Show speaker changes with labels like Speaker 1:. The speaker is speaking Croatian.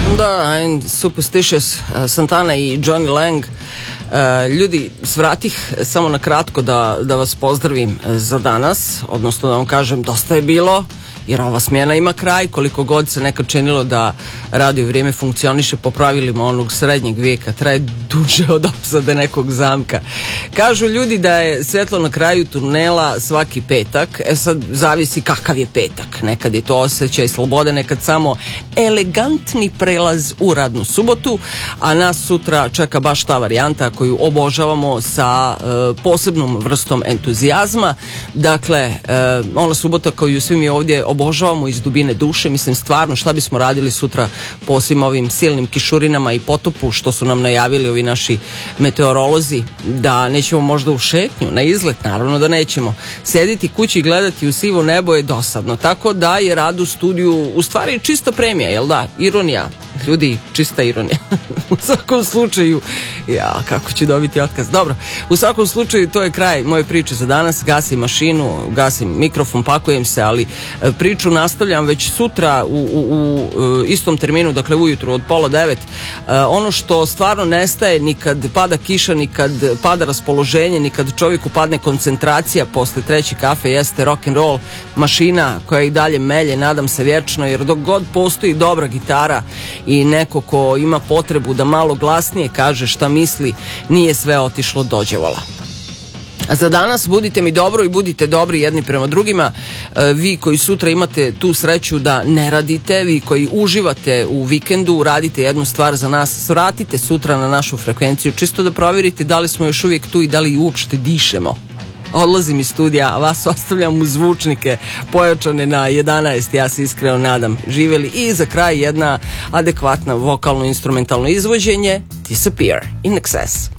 Speaker 1: Da, I'm Superstitious, Santana i Johnny Lang. Ljudi, svratih samo na kratko da vas pozdravim za danas, odnosno da vam kažem dosta je bilo, jer ova smjena ima kraj, koliko god se nekad činilo da radio vrijeme funkcioniše po pravilima onog srednjeg vijeka, traje duže od opsade nekog zamka. Kažu ljudi da je svetlo na kraju tunela svaki petak, sad zavisi kakav je petak, nekad je to osjećaj slobode, nekad samo elegantni prelaz u radnu subotu, a nas sutra čeka baš ta varijanta koju obožavamo sa posebnom vrstom entuzijazma, dakle ona subota koju svi mi ovdje obožavamo iz dubine duše, mislim stvarno šta bismo radili sutra po svim ovim silnim kišurinama i potopu što su nam najavili ovi naši meteorolozi, da nećemo možda u šetnju, na izlet, naravno da nećemo. Sediti kući i gledati u sivo nebo je dosadno, tako da je rad u studiju u stvari čista premija, jel da? Ironija. Ljudi, čista ironija. U svakom slučaju, kako ću dobiti otkaz. Dobro, u svakom slučaju to je kraj moje priče za danas. Gasim mašinu, gasim mikrofon, pakujem se, ali priču nastavljam već sutra u istom terminu, dakle ujutru od 8:30. Ono što stvarno nestaje ni kad pada kiša, ni kad pada raspoloženje, ni kad čovjeku padne koncentracija posle treći kafe, jeste rock and roll mašina koja i dalje melje, nadam se vječno, jer dok god postoji dobra gitara i neko ko ima potrebu da malo glasnije kaže šta misli, nije sve otišlo dođevala. A za danas budite mi dobro i budite dobri jedni prema drugima. Vi koji sutra imate tu sreću da ne radite, vi koji uživate u vikendu, radite jednu stvar za nas, svratite sutra na našu frekvenciju, čisto da provjerite da li smo još uvijek tu i da li uopšte dišemo. Odlazim iz studija, a vas ostavljam u zvučnike pojačane na 11, ja se iskreno nadam. Živjeli i za kraj jedna adekvatna vokalno-instrumentalno izvođenje Disappear in Excess.